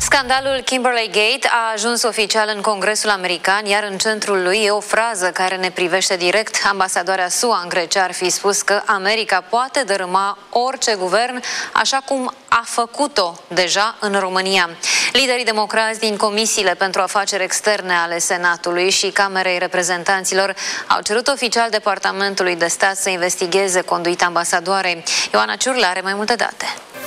Scandalul Kimberley Gate a ajuns oficial în Congresul American, iar în centrul lui e o frază care ne privește direct. Ambasadoarea SUA în Grecia ar fi spus că America poate dărâma orice guvern, așa cum a făcut-o deja în România. Liderii democrați din comisiile pentru afaceri externe ale Senatului și Camerei Reprezentanților au cerut oficial Departamentului de Stat să investigheze conduita ambasadoarei. Ioana Ciurla are mai multe date.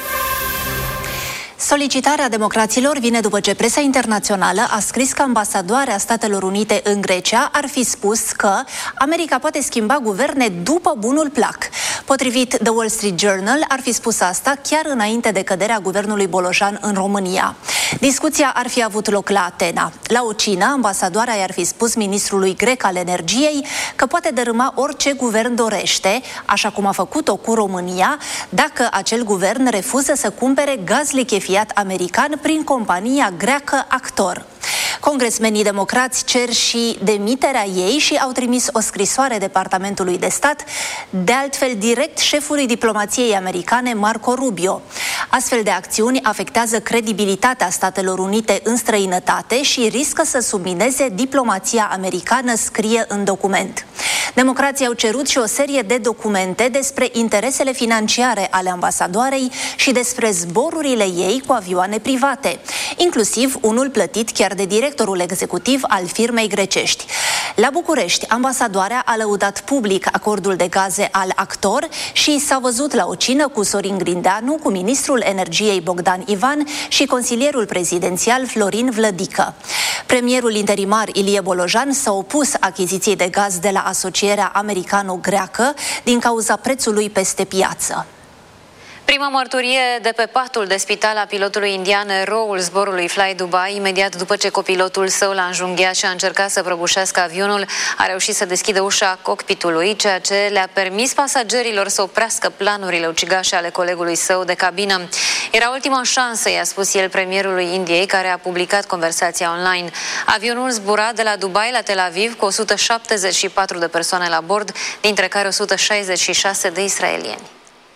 Solicitarea democraților vine după ce presa internațională a scris că ambasadoarea Statelor Unite în Grecia ar fi spus că America poate schimba guverne după bunul plac. Potrivit The Wall Street Journal, ar fi spus asta chiar înainte de căderea guvernului Bolojan în România. Discuția ar fi avut loc la Atena. La o cină, ambasadoarea i-ar fi spus ministrului grec al energiei că poate dărâma orice guvern dorește, așa cum a făcut-o cu România, dacă acel guvern refuză să cumpere gaz lichefiat american prin compania greacă Actor. Congresmenii democrați cer și demiterea ei și au trimis o scrisoare Departamentului de Stat, de altfel direct șefului diplomației americane Marco Rubio. Astfel de acțiuni afectează credibilitatea Statelor Unite în străinătate și riscă să submineze diplomația americană, scrie în document. Democrații au cerut și o serie de documente despre interesele financiare ale ambasadoarei și despre zborurile ei cu avioane private, inclusiv unul plătit chiar de directorul executiv al firmei grecești. La București, ambasadoarea a lăudat public acordul de gaze al Actor și s-a văzut la o cină cu Sorin Grindeanu, cu ministrul energiei Bogdan Ivan și consilierul prezidențial Florin Vlădică. Premierul interimar Ilie Bolojan s-a opus achiziției de gaz de la asocierea americano-greacă din cauza prețului peste piață. Prima mărturie de pe patul de spital a pilotului indian, eroul zborului Fly Dubai, imediat după ce copilotul său l-a înjunghiat și a încercat să prăbușească avionul, a reușit să deschidă ușa cockpitului, ceea ce le-a permis pasagerilor să oprească planurile ucigașe ale colegului său de cabină. Era ultima șansă, i-a spus el premierului Indiei, care a publicat conversația online. Avionul zbura de la Dubai la Tel Aviv cu 174 de persoane la bord, dintre care 166 de israelieni.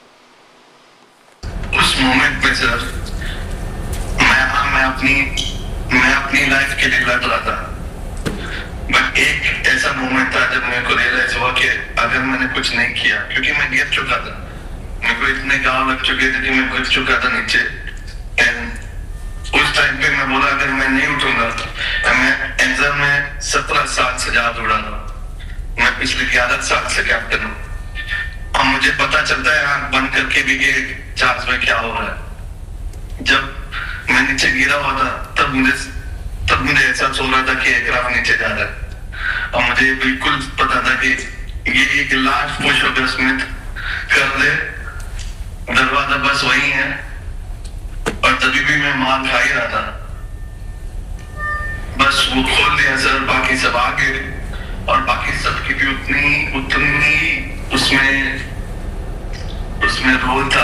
उस मोमेंट में सर मैं अपनी लाइफ के लिए लड़ रहा था, बट एक ऐसा मोमेंट था जब मेरे को रियलाइज हुआ कि अगर मैंने कुछ नहीं किया, क्योंकि मैं गिर चुका था, मेरे को इतने घाव लग चुके थे कि मैं गिर चुका था नीचे। एंड उस टाइम पे मैं बोला अगर मैं नहीं उठूंगा, मैं एग्जाम में 17 साल से ज्यादा उड़ा था, मैं पिछले 11 साल से कैप्टन हूँ। अब मुझे पता चलता है आंख बंद करके भी कि चार्ज में क्या हो रहा है। जब मैं नीचे गिरा हुआ था तब मुझे एहसास हो रहा था कि एयरक्राफ्ट नीचे जा रहा है, और मुझे बिल्कुल पता था कि ये एक लास्ट पुश अगर स्मिथ कर दे, दरवाजा बस वही है। और तभी भी मैं मार खा ही रहा था, बस वो खोल दिया सर, बाकी सब आगे, और बाकी सबकी भी उतनी उसमें रोल था।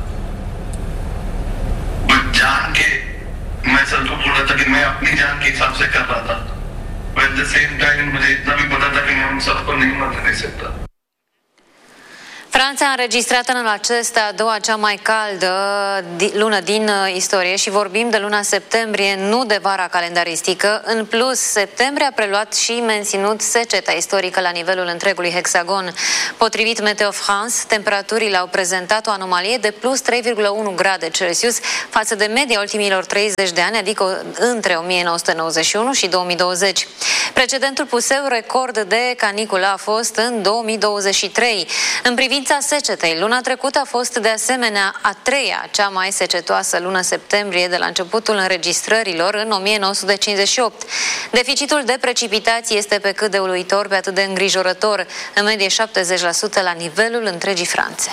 बट जान के मैं सर को बोला था कि मैं अपनी जान के हिसाब से कर रहा था, but at the same time मुझे इतना भी पता था कि मैं उन सबको नहीं मरने दे सकता। Franța a înregistrat anul acesta a doua cea mai caldă lună din istorie și vorbim de luna septembrie, nu de vara calendaristică. În plus, septembrie a preluat și menținut seceta istorică la nivelul întregului hexagon. Potrivit Meteo France, temperaturile au prezentat o anomalie de plus 3,1 grade Celsius față de media ultimilor 30 de ani, adică între 1991 și 2020. Precedentul puseu record de caniculă a fost în 2023. În privința secetei, luna trecută a fost de asemenea a treia cea mai secetoasă lună septembrie de la începutul înregistrărilor în 1958. Deficitul de precipitații este pe cât de uluitor, pe atât de îngrijorător, în medie 70% la nivelul întregii Franțe.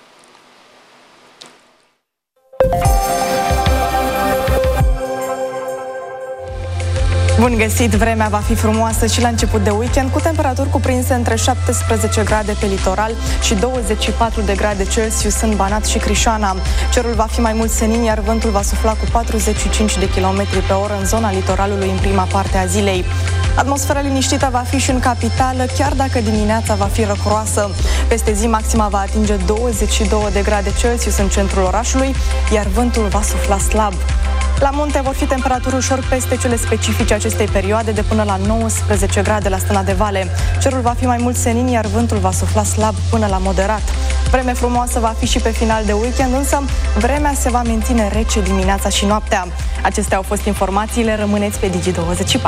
Bun găsit! Vremea va fi frumoasă și la început de weekend, cu temperaturi cuprinse între 17 grade pe litoral și 24 de grade Celsius în Banat și Crișana. Cerul va fi mai mult senin, iar vântul va sufla cu 45 de km pe oră în zona litoralului în prima parte a zilei. Atmosfera liniștită va fi și în capitală, chiar dacă dimineața va fi răcoroasă. Peste zi, maxima va atinge 22 de grade Celsius în centrul orașului, iar vântul va sufla slab. La munte vor fi temperaturi ușor peste cele specifice acestei perioade, de până la 19 grade la Stâna de Vale. Cerul va fi mai mult senin, iar vântul va sufla slab până la moderat. Vreme frumoasă va fi și pe final de weekend, însă vremea se va menține rece dimineața și noaptea. Acestea au fost informațiile, rămâneți pe Digi24.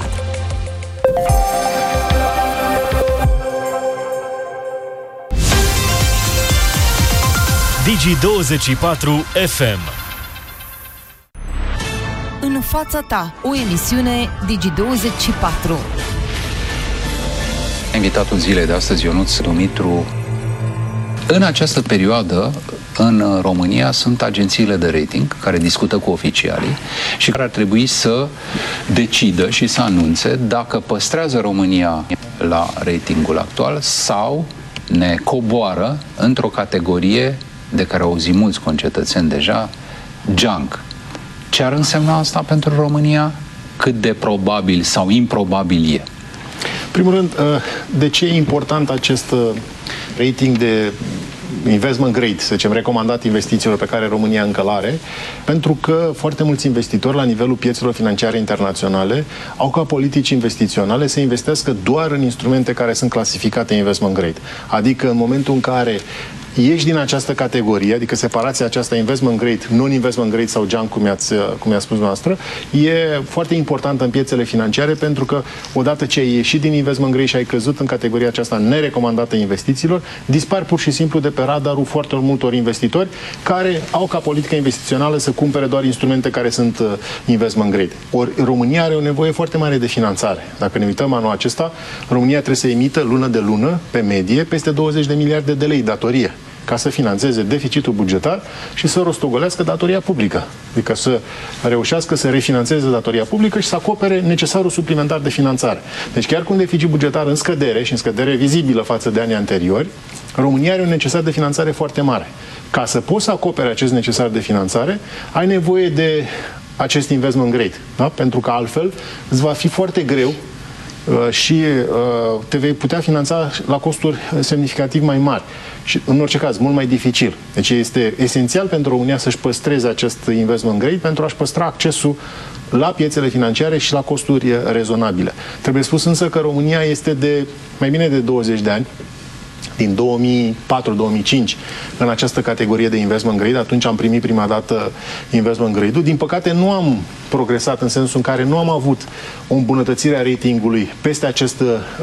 Digi24 FM. În fața ta, o emisiune Digi24. Invitatul zilei de astăzi, Ionuț Dumitru. În această perioadă, în România, sunt agențiile de rating care discută cu oficialii și care ar trebui să decidă și să anunțe dacă păstrează România la ratingul actual sau ne coboară într-o categorie de care au auzit mulți concetățeni deja, junk. Ce ar însemna asta pentru România? Cât de probabil sau improbabil e? Primul rând, de ce e important acest rating de investment grade, să zicem, recomandat investițiilor pe care România încă l-are? Pentru că foarte mulți investitori la nivelul piețelor financiare internaționale au ca politici investiționale să investească doar în instrumente care sunt clasificate investment grade. Adică în momentul în care ieși din această categorie, adică separația aceasta investment grade, non-investment grade sau junk, cum i-a spus noastră, e foarte importantă în piețele financiare, pentru că odată ce ai ieșit din investment grade și ai căzut în categoria aceasta nerecomandată investițiilor, dispar pur și simplu de pe radarul foarte multor investitori care au ca politică investițională să cumpere doar instrumente care sunt investment grade. Ori România are o nevoie foarte mare de finanțare. Dacă ne uităm anul acesta, România trebuie să emită lună de lună, pe medie, peste 20 de miliarde de lei datorie, ca să finanțeze deficitul bugetar și să rostogolească datoria publică. Adică să reușească să refinanțeze datoria publică și să acopere necesarul suplimentar de finanțare. Deci chiar cu un deficit bugetar în scădere și în scădere vizibilă față de anii anteriori, România are un necesar de finanțare foarte mare. Ca să poți să acopere acest necesar de finanțare, ai nevoie de acest investment grade. Da? Pentru că altfel îți va fi foarte greu și te vei putea finanța la costuri semnificativ mai mari și, în orice caz, mult mai dificil. Deci este esențial pentru România să-și păstreze acest investment grade pentru a-și păstra accesul la piețele financiare și la costuri rezonabile. Trebuie spus însă că România este de mai bine de 20 de ani, din 2004-2005, în această categorie de investment grade. Atunci am primit prima dată investment grade-ul. Din păcate nu am progresat în sensul în care nu am avut o îmbunătățire a ratingului peste acest,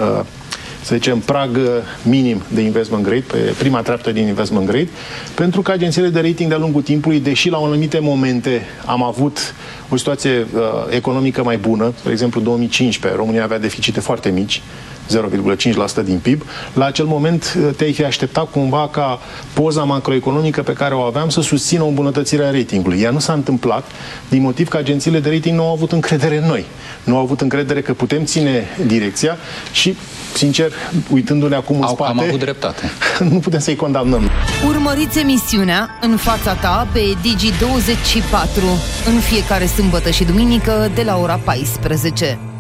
să zicem, prag minim de investment grade, pe prima treaptă din investment grade, pentru că agențiile de rating de-a lungul timpului, deși la anumite momente am avut o situație economică mai bună, de exemplu 2015, România avea deficite foarte mici, 0,5% din PIB. La acel moment te-ai fi așteptat cumva ca poza macroeconomică pe care o aveam să susțină o îmbunătățire a ratingului. Ea nu s-a întâmplat din motiv că agențiile de rating nu au avut încredere în noi. Nu au avut încredere că putem ține direcția și, sincer, uitându-ne acum în spate, am avut dreptate. Nu putem să-i condamnăm. Urmăriți emisiunea În fața ta pe Digi24 în fiecare sâmbătă și duminică de la ora 14.